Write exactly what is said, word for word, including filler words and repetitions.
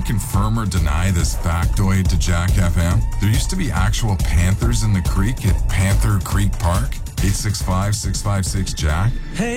anyone confirm or deny this factoid to Jack F M? There used to be actual panthers in the creek at Panther Creek Park. eight six five, six five six, Jack. Hey.